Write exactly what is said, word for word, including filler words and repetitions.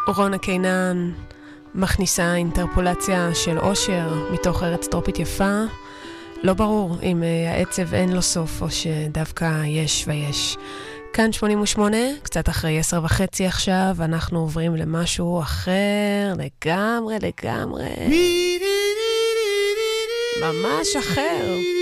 רונה קינן מכניסה אינטרפולציה של אושר מתוך ארץ טרופית יפה. לא ברור אם העצב אין לו סוף או שדווקא יש ויש. כאן שמונים ושמונה, קצת אחרי עשר וחצי עכשיו, אנחנו עוברים למשהו אחר, לגמרי, לגמרי. ממש אחר.